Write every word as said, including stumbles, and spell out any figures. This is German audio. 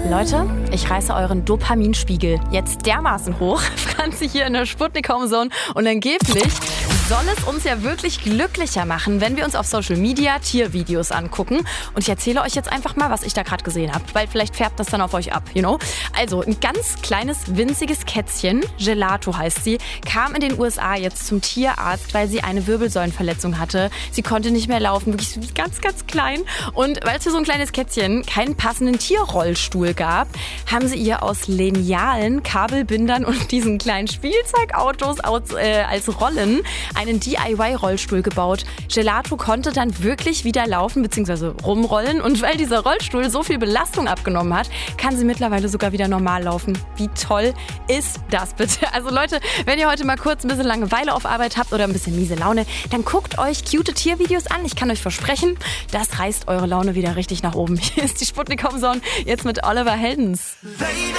Leute, ich reiße euren Dopaminspiegel jetzt dermaßen hoch, Franzi hier in der Sputnik Home Zone, und angeblich soll es uns ja wirklich glücklicher machen, wenn wir uns auf Social Media Tiervideos angucken. Und ich erzähle euch jetzt einfach mal, was ich da gerade gesehen habe, weil vielleicht färbt das dann auf euch ab, you know? Also ein ganz kleines, winziges Kätzchen, Gelato heißt sie, kam in den U S A jetzt zum Tierarzt, weil sie eine Wirbelsäulenverletzung hatte. Sie konnte nicht mehr laufen, wirklich ganz, ganz klein. Und weil es für so ein kleines Kätzchen keinen passenden Tierrollstuhl gab, haben sie ihr aus Linealen, Kabelbindern und diesen kleinen Spielzeugautos aus, äh, als Rollen einen D I Y-Rollstuhl gebaut. Gelato konnte dann wirklich wieder laufen bzw. rumrollen, und weil dieser Rollstuhl so viel Belastung abgenommen hat, kann sie mittlerweile sogar wieder normal laufen. Wie toll ist das bitte? Also Leute, wenn ihr heute mal kurz ein bisschen Langeweile auf Arbeit habt oder ein bisschen miese Laune, dann guckt euch cute Tiervideos an. Ich kann euch versprechen, das reißt eure Laune wieder richtig nach oben. Hier ist die Sputnik Home Zone, jetzt mit Oliver Heldens.